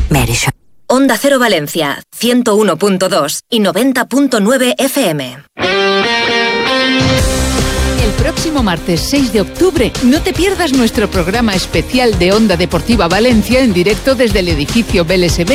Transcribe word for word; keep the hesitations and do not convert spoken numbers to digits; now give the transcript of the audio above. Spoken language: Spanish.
Mary Shop. Onda Cero Valencia, ciento uno punto dos y noventa punto nueve F M. El próximo martes seis de octubre no te pierdas nuestro programa especial de Onda Deportiva Valencia en directo desde el edificio B L S B